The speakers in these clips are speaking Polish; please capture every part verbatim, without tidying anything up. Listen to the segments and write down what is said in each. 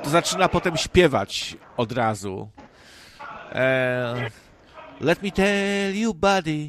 to zaczyna potem śpiewać od razu. E, Let me tell you, buddy,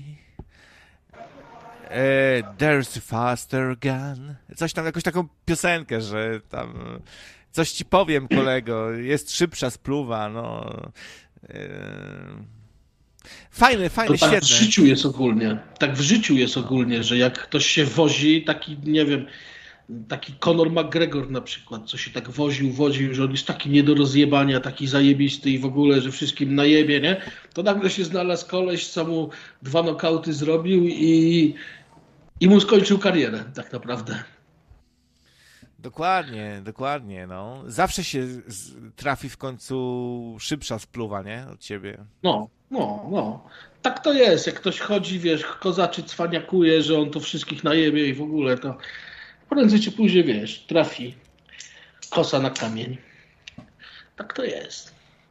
e, there's a faster gun. Coś tam, jakąś taką piosenkę, że tam coś ci powiem, kolego, jest szybsza spluwa, no. E, Fajne, fajne, to tak świetne. w życiu jest ogólnie. Tak w życiu jest ogólnie, że jak ktoś się wozi, taki, nie wiem, taki Conor McGregor na przykład, co się tak woził, woził, że on jest taki nie do rozjebania, taki zajebisty i w ogóle, że wszystkim najebie, nie? To nagle się znalazł koleś, co mu dwa nokauty zrobił i, i mu skończył karierę, tak naprawdę. Dokładnie, dokładnie, no. Zawsze się z, trafi w końcu szybsza spluwa, nie? Od ciebie. No, no, no. Tak to jest. Jak ktoś chodzi, wiesz, kozaczy cwaniakuje, że on to wszystkich najebie i w ogóle, to prędzej czy później, wiesz, trafi kosa na kamień. Tak to jest.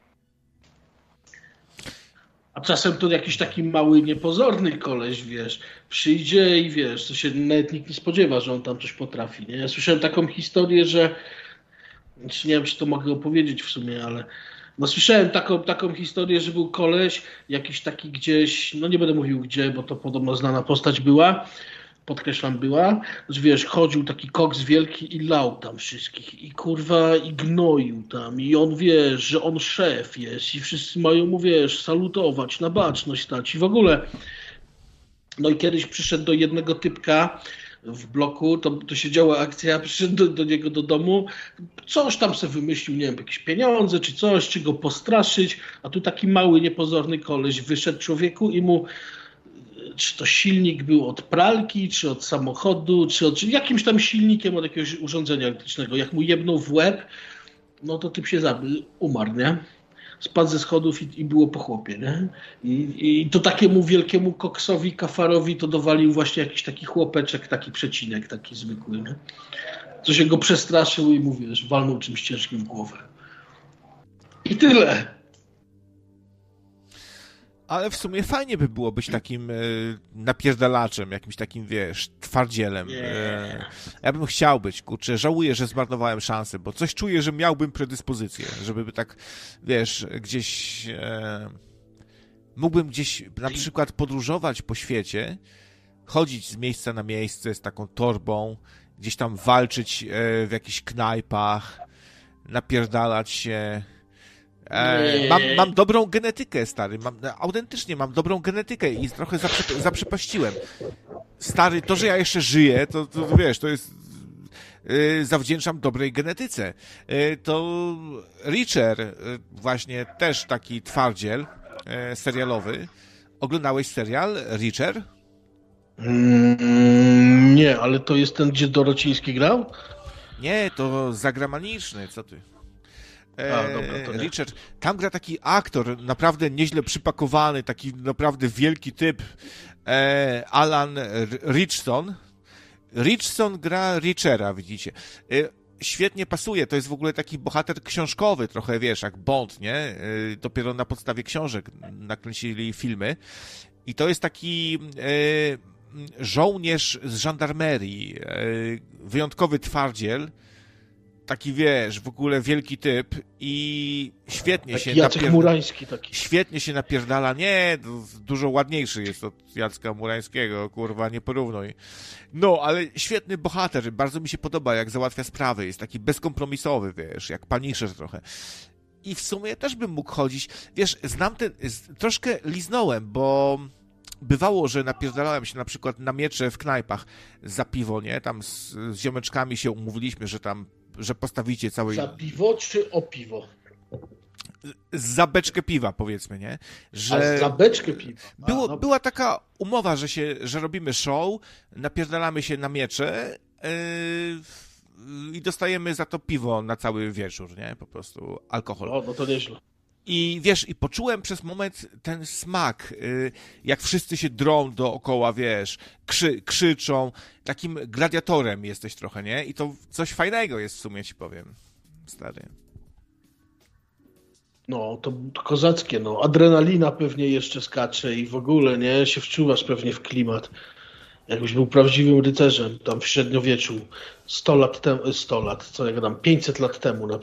A czasem to jakiś taki mały, niepozorny koleś, wiesz, przyjdzie i wiesz, to się nawet nikt nie spodziewa, że on tam coś potrafi, nie? Ja słyszałem taką historię, że nie wiem, czy to mogę opowiedzieć w sumie, ale no słyszałem taką, taką historię, że był koleś, jakiś taki gdzieś, no nie będę mówił gdzie, bo to podobno znana postać była, podkreślam była, że wiesz, chodził taki koks wielki i lał tam wszystkich i kurwa i gnoił tam i on wiesz, że on szef jest i wszyscy mają mu wiesz, salutować, na baczność stać i w ogóle. No i kiedyś przyszedł do jednego typka w bloku, to, to się działa akcja, przyszedł do, do niego do domu, coś tam sobie wymyślił, nie wiem, jakieś pieniądze czy coś, czy go postraszyć, a tu taki mały, niepozorny koleś wyszedł człowieku i mu, czy to silnik był od pralki, czy od samochodu, czy, od, czy jakimś tam silnikiem od jakiegoś urządzenia elektrycznego, jak mu jebnął w łeb, no to typ się zabił, umarł, nie? Spadł ze schodów i, i było po chłopie, nie? I, I to takiemu wielkiemu koksowi, kafarowi to dowalił właśnie jakiś taki chłopeczek, taki przecinek, taki zwykły, nie? Co się go przestraszył i mówisz, walnął czymś ciężkim w głowę. I tyle. Ale w sumie fajnie by było być takim e, napierdalaczem, jakimś takim, wiesz, twardzielem. E, ja bym chciał być, kurczę, żałuję, że zmarnowałem szansę, bo coś czuję, że miałbym predyspozycję, żeby tak, wiesz, gdzieś... E, mógłbym gdzieś na przykład podróżować po świecie, chodzić z miejsca na miejsce z taką torbą, gdzieś tam walczyć e, w jakichś knajpach, napierdalać się... E, mam, mam dobrą genetykę, stary, mam, autentycznie mam dobrą genetykę i trochę zaprze, zaprzepaściłem. Stary, to, że ja jeszcze żyję, to, to, to wiesz, to jest... Yy, zawdzięczam dobrej genetyce. Yy, to Reacher, yy, właśnie też taki twardziel yy, serialowy. Oglądałeś serial Reacher? Mm, nie, ale to jest ten, gdzie Dorociński grał? Nie, to zagraniczny, co ty? A, dobra, to nie. Richard, tam gra taki aktor, naprawdę nieźle przypakowany, taki naprawdę wielki typ, e, Alan Ritchson. Ritchson gra Reachera, widzicie. E, świetnie pasuje, to jest w ogóle taki bohater książkowy, trochę wiesz, jak Bond, nie? E, dopiero na podstawie książek nakręcili filmy. I to jest taki e, żołnierz z żandarmerii, e, wyjątkowy twardziel, taki, wiesz, w ogóle wielki typ i świetnie taki się Jacek napier... Murański taki. Świetnie się napierdala. Nie, dużo ładniejszy jest od Jacka Murańskiego, kurwa, nie porównuj. No, ale świetny bohater, bardzo mi się podoba, jak załatwia sprawy, jest taki bezkompromisowy, wiesz, jak Punisher trochę. I w sumie też bym mógł chodzić, wiesz, znam ten, troszkę liznąłem, bo bywało, że napierdalałem się na przykład na miecze w knajpach za piwo, nie? Tam z, z ziomeczkami się umówiliśmy, że tam że postawicie całej... Za piwo czy o piwo? Za beczkę piwa, powiedzmy, nie? Że A za beczkę piwa. A, było, no. była taka umowa, że się, że robimy show, napierdalamy się na miecze yy, i dostajemy za to piwo na cały wieczór, nie? Po prostu alkohol. O, no to nieźle. I wiesz, i poczułem przez moment ten smak, yy, jak wszyscy się drą dookoła, wiesz, krzy, krzyczą, takim gladiatorem jesteś trochę, nie? I to coś fajnego jest w sumie, ci powiem, stary. No, to, to kozackie, no. Adrenalina pewnie jeszcze skacze i w ogóle, nie? Się wczuwasz pewnie w klimat. Jakbyś był prawdziwym rycerzem, tam w średniowieczu, sto lat temu, sto lat, co ja gadam, pięćset lat temu na